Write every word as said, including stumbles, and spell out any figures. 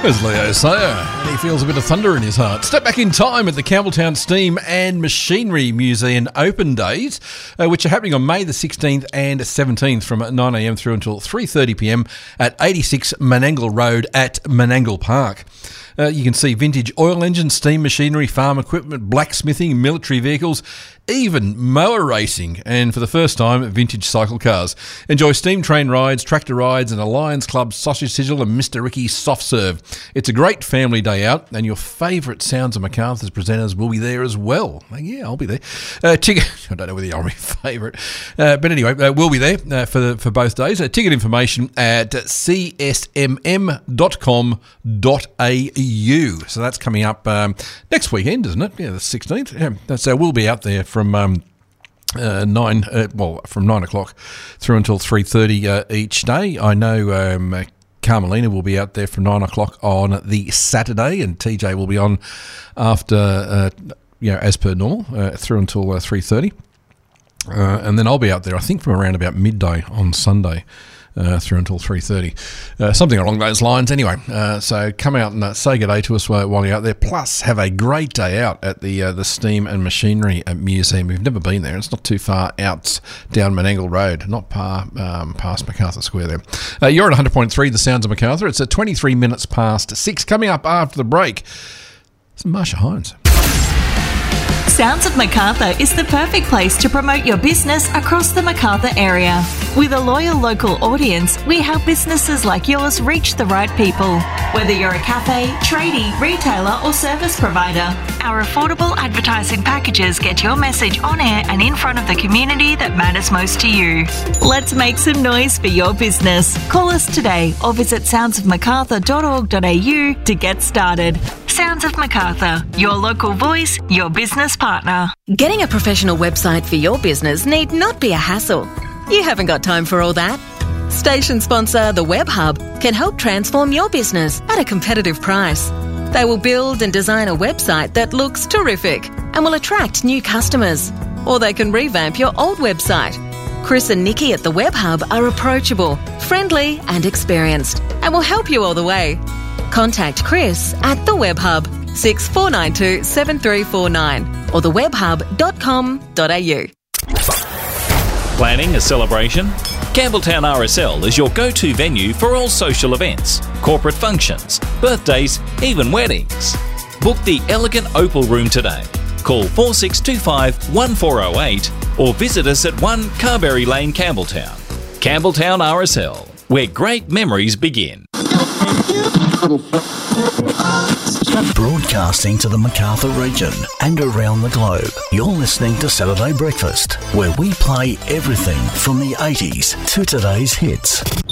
There's Leo Sayer, and he feels a bit of thunder in his heart. Step back in time at the Campbelltown Steam and Machinery Museum Open Days, uh, which are happening on May the sixteenth and seventeenth from nine a m through until three thirty p m at eighty-six Menangle Road at Menangle Park. Uh, you can see vintage oil engines, steam machinery, farm equipment, blacksmithing, military vehicles, even mower racing, and for the first time, vintage cycle cars. Enjoy steam train rides, tractor rides, and a Lions Club sausage sizzle and Mister Ricky's soft serve. It's a great family day out, and your favourite Sounds of Macarthur's presenters will be there as well. Yeah, I'll be there. Uh, ticket, I don't know whether you're my favourite, uh, but anyway, uh, we'll be there uh, for the, for both days. Uh, ticket information at c s m m dot com dot a u. So that's coming up um, next weekend, isn't it? Yeah, the sixteenth. Yeah, so we'll be out there from um, uh, nine, uh, well, from nine o'clock through until three thirty uh, each day. I know um, Carmelina will be out there from nine o'clock on the Saturday, and T J will be on after, uh, you know, as per normal, uh, through until uh, three thirty. Uh, and then I'll be out there, I think, from around about midday on Sunday. Uh, through until three thirty, uh, something along those lines anyway. Uh, so come out and uh, say good day to us while, while you're out there, plus have a great day out at the uh, the Steam and Machinery Museum. We've never been there. It's not too far out down Menangle Road, not par, um, past Macarthur Square there. Uh, you're at one hundred point three, The Sounds of Macarthur. It's at twenty-three minutes past six. Coming up after the break, it's Marsha Hines. Sounds of Macarthur is the perfect place to promote your business across the Macarthur area. With a loyal local audience, we help businesses like yours reach the right people. Whether you're a cafe, tradie, retailer or service provider, our affordable advertising packages get your message on air and in front of the community that matters most to you. Let's make some noise for your business. Call us today or visit sounds of macarthur dot org dot a u to get started. Sounds of Macarthur, your local voice, your business partner. Getting a professional website for your business need not be a hassle. You haven't got time for all that. Station sponsor The Web Hub can help transform your business at a competitive price. They will build and design a website that looks terrific and will attract new customers. Or they can revamp your old website. Chris and Nikki at The Web Hub are approachable, friendly and experienced and will help you all the way. Contact Chris at The Web Hub, six four nine two seven three four nine or the web hub dot com dot a u. Planning a celebration? Campbelltown R S L is your go-to venue for all social events, corporate functions, birthdays, even weddings. Book the elegant Opal Room today. Call four six two five one four zero eight or visit us at one Carberry Lane, Campbelltown. Campbelltown R S L, where great memories begin. Broadcasting to the Macarthur region and around the globe, you're listening to Saturday Breakfast, where we play everything from the eighties to today's hits.